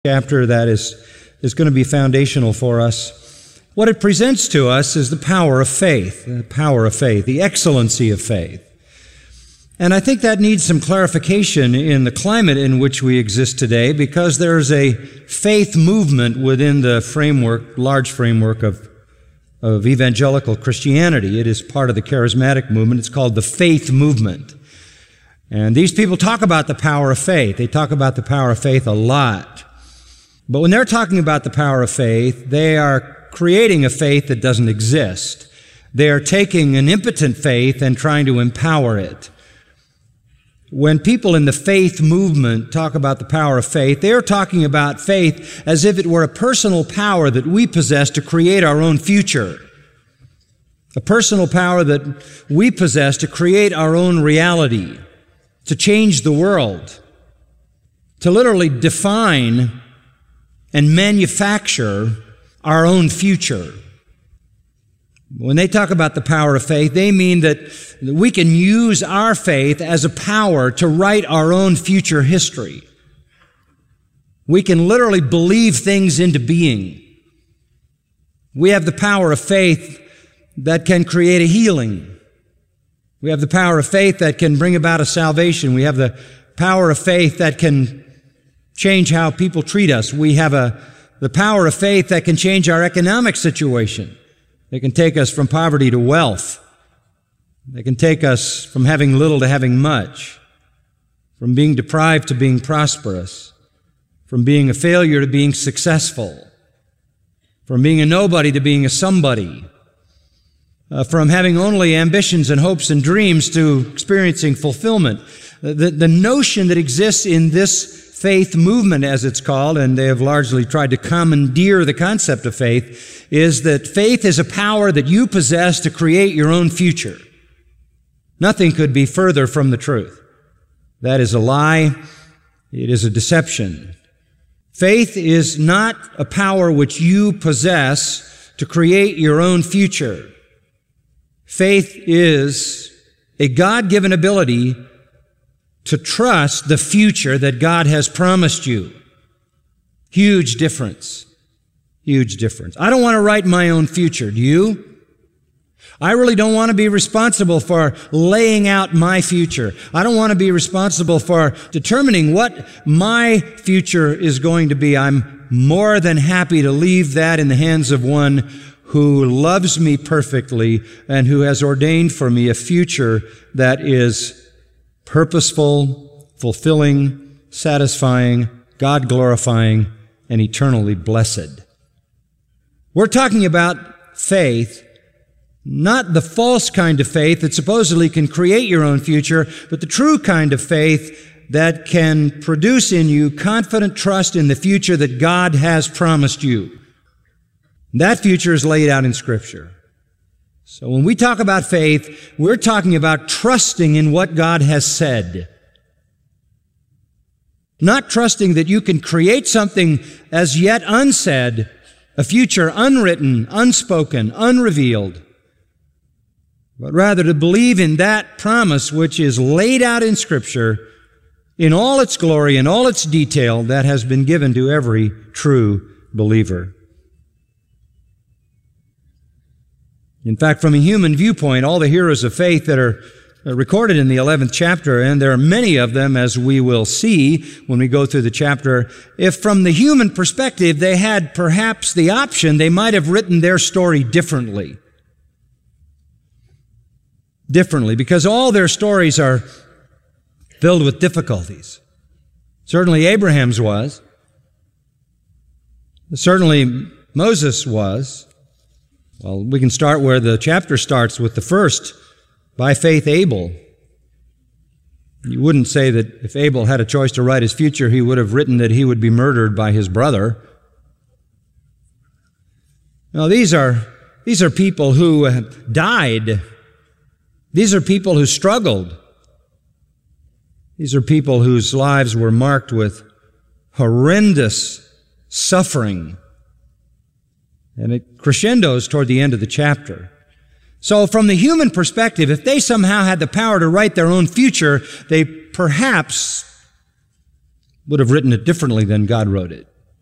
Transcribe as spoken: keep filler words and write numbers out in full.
chapter that is, is going to be foundational for us. What it presents to us is the power of faith, the power of faith, the excellency of faith. And I think that needs some clarification in the climate in which we exist today, because there's a faith movement within the framework, large framework of, of evangelical Christianity. It is part of the charismatic movement. It's called the faith movement. And these people talk about the power of faith. They talk about the power of faith a lot. But when they're talking about the power of faith, they are creating a faith that doesn't exist. They are taking an impotent faith and trying to empower it. When people in the faith movement talk about the power of faith, they're talking about faith as if it were a personal power that we possess to create our own future. A personal power that we possess to create our own reality, to change the world, to literally define and manufacture our own future. When they talk about the power of faith, they mean that we can use our faith as a power to write our own future history. We can literally believe things into being. We have the power of faith that can create a healing. We have the power of faith that can bring about a salvation. We have the power of faith that can change how people treat us. We have a, the power of faith that can change our economic situation. They can take us from poverty to wealth. They can take us from having little to having much, from being deprived to being prosperous, from being a failure to being successful, from being a nobody to being a somebody, uh, from having only ambitions and hopes and dreams to experiencing fulfillment. The, the notion that exists in this faith movement, as it's called, and they have largely tried to commandeer the concept of faith, is that faith is a power that you possess to create your own future. Nothing could be further from the truth. That is a lie. It is a deception. Faith is not a power which you possess to create your own future. Faith is a God-given ability to trust the future that God has promised you. Huge difference. Huge difference. I don't want to write my own future. Do you? I really don't want to be responsible for laying out my future. I don't want to be responsible for determining what my future is going to be. I'm more than happy to leave that in the hands of one who loves me perfectly and who has ordained for me a future that is purposeful, fulfilling, satisfying, God-glorifying, and eternally blessed. We're talking about faith, not the false kind of faith that supposedly can create your own future, but the true kind of faith that can produce in you confident trust in the future that God has promised you. That future is laid out in Scripture. So when we talk about faith, we're talking about trusting in what God has said. Not trusting that you can create something as yet unsaid, a future unwritten, unspoken, unrevealed, but rather to believe in that promise which is laid out in Scripture in all its glory and all its detail that has been given to every true believer. In fact, from a human viewpoint, all the heroes of faith that are recorded in the eleventh chapter, and there are many of them, as we will see when we go through the chapter, if from the human perspective they had perhaps the option, they might have written their story differently. Differently, because all their stories are filled with difficulties. Certainly Abraham's was. Certainly Moses was. Well, we can start where the chapter starts with the first, by faith Abel. You wouldn't say that if Abel had a choice to write his future, he would have written that he would be murdered by his brother. Now, these are, these are people who died. These are people who struggled. These are people whose lives were marked with horrendous suffering. And it crescendos toward the end of the chapter. So from the human perspective, if they somehow had the power to write their own future, they perhaps would have written it differently than God wrote it.